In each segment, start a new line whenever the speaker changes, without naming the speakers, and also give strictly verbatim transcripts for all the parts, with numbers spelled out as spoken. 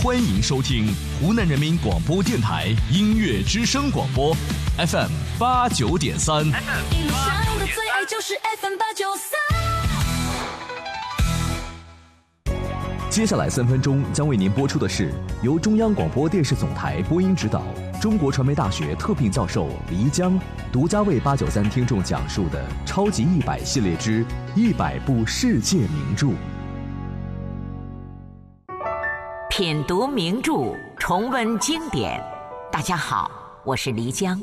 欢迎收听湖南人民广播电台音乐之声广播 F M 八九点三。
一路上的最爱就是 F M 八九三。
接下来三分钟将为您播出的是由中央广播电视总台播音指导、中国传媒大学特聘教授黎江独家为八九三听众讲述的《超级一百系列之一百部世界名著》。
品读名著，重温经典。大家好，我是黎江。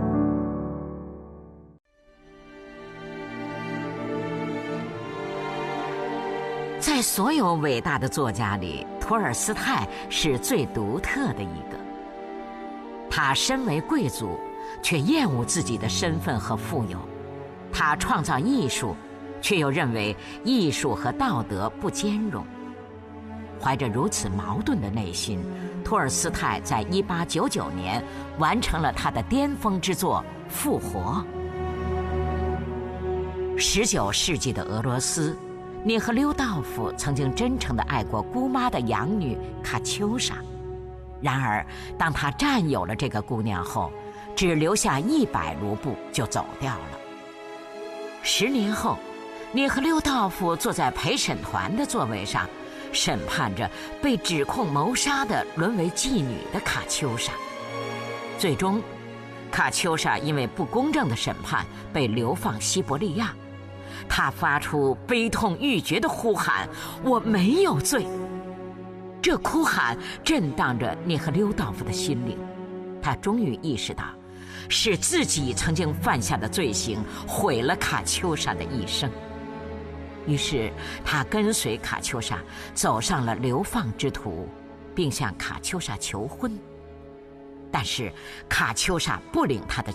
在所有伟大的作家里，托尔斯泰是最独特的一个。他身为贵族，却厌恶自己的身份和富有；他创造艺术，却又认为艺术和道德不兼容。怀着如此矛盾的内心，托尔斯泰在一八九九年完成了他的巅峰之作《复活》。十九世纪的俄罗斯，涅赫溜道夫曾经真诚地爱过姑妈的养女卡秋莎，然而当他占有了这个姑娘后，只留下一百卢布就走掉了。十年后，涅赫溜道夫坐在陪审团的座位上，审判着被指控谋杀的沦为妓女的卡秋莎。最终，卡秋莎因为不公正的审判被流放西伯利亚。他发出悲痛欲绝的呼喊：“我没有罪！”这哭喊震荡着涅赫溜道夫的心灵。他终于意识到，是自己曾经犯下的罪行毁了卡秋莎的一生。于是他跟随卡秋莎走上了流放之途，并向卡秋莎求婚。但是卡秋莎不领他的